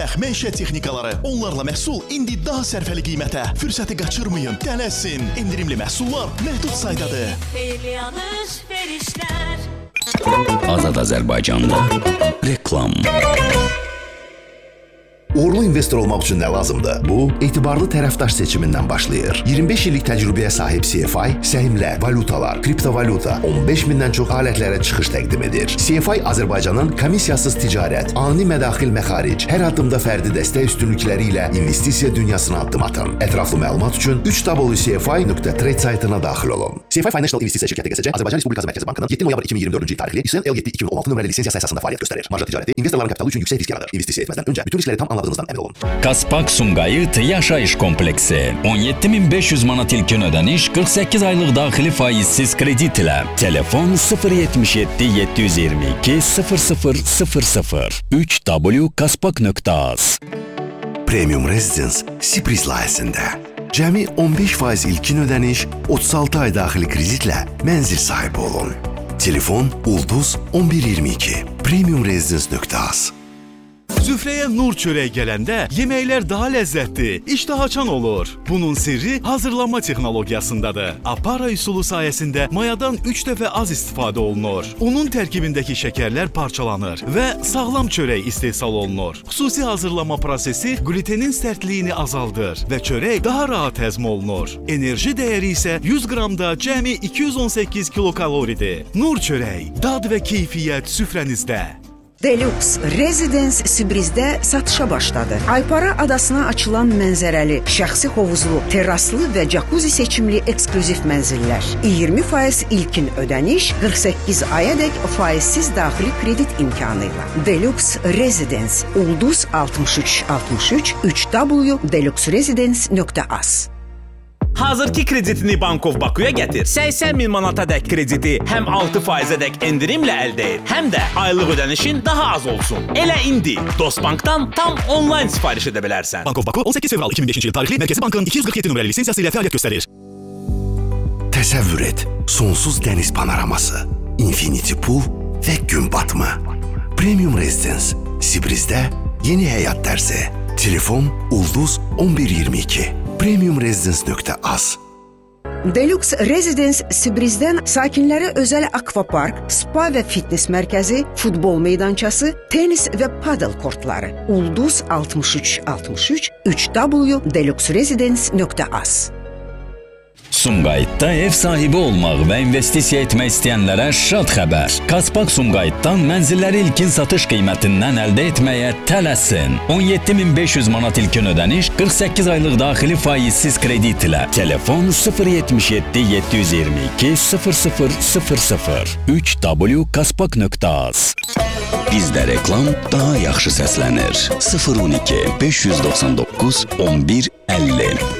Məbləğ məişət texnikaları, onlarla məhsul indi daha sərfəli qiymətə. Fürsəti qaçırmayın, tələsin. Endirimli məhsullar məhdud saydadır. Azad Azərbaycanda reklam. Uğurlu investor olmaq üçün nə lazımdır? Bu, etibarlı tərəfdaş seçimindən başlayır. 25 illik təcrübəyə sahib CFI, səhmlər, valutalar, kriptovalyuta, 15 mindən çox alətlərə çıxış təqdim edir. CFI Azərbaycanın komissiyasız ticarət, ani mədaxil məxaric, hər addımda fərdi dəstək üstünlükləri ilə investisiya dünyasına addım atın. Ətraflı məlumat üçün 3wcfi.trade saytına daxil olun. CFI Financial İnvestisiya şirkəti QSC Azərbaycan Respublikası Mərkəzi Bankının 7 noyabr 2024-cü il tarixli İSN L7-2016 nömrəli lisensiyası əsasında fəaliyyət göstərir. Marja ticarəti investorların kapitalı üçün yüksək risk yaradır. İnvestisiya etməzdən öncə bütün riskləri tam anladığınızdan əmin olun. Kaspak Sumqayıt yaşayış kompleksi. 17.500 manat ilkin ödəniş, 48 aylıq daxili faizsiz kredit ilə. Telefon 077 722 0000 3w.kaspak.az. Premium Residence Sibris layihəsində cəmi 15% ilkin ödəniş, 36 ay daxili kreditlə mənzil sahibi olun. Telefon ulduz 1122 premiumresidence.az. Süfrəyə nur çörək gələndə yeməklər daha ləzzətli, iştah açan olur. Bunun sirri hazırlanma texnologiyasındadır. Apara üsulu sayəsində mayadan 3 dəfə az istifadə olunur. Unun tərkibindəki şəkərlər parçalanır və sağlam çörək istehsal olunur. Xüsusi hazırlanma prosesi glutenin sərtliyini azaldır və çörək daha rahat həzm olunur. Enerji dəyəri isə 100 qramda cəmi 218 kilokaloridir. Nur çörək, dad və keyfiyyət süfrənizdə. Deluxe Residence Sibrizdə satışa başladı. Aypara adasına açılan mənzərəli, şəxsi hovuzlu, terraslı və jacuzzi seçimli eksklüziv mənzillər. 20% ilkin ödəniş, 48 ayadək faizsiz daxili kredit imkanı ilə. Deluxe Residence ulduz 6363 3w.deluxeresidence.az. Hazırki kreditini Bankov Bakıya gətir. 80.000 manata dək krediti həm 6%-ə dək endirimlə əldə et, həm də aylıq ödənişin daha az olsun. Elə indi Dostbankdan tam onlayn sifariş edə bilərsən. Bankov Bakı 18 fevral 2005-ci il tarixli Mərkəzi Bankın 247 nömrəli lisensiyası ilə fəaliyyət göstərir. Təsəvvür et, sonsuz dəniz panoraması, infinity pool və gün batımı. Premium Residence Sibrizdə yeni həyat tərzi. Telefon ulduz 1122 premiumresidence.az. Deluxe Residence Sibrizdən sakinlərə özəl akvapark, spa və fitness mərkəzi, futbol meydançası, tenis və padel kortları. Ulduz 6363 3w.deluxeresidence.az. Sumqayıtda ev sahibi olmaq və investisiya etmək istəyənlərə şad xəbər. Kaspak Sumqayıtdan mənzilləri ilkin satış qiymətindən əldə etməyə tələsin. 17.500 manat ilkin ödəniş, 48 aylıq daxili faizsiz kredit ilə. Telefon 077 722 0000 3w.kaspak.az. Bizdə reklam daha yaxşı səslənir. 012 599 11 50.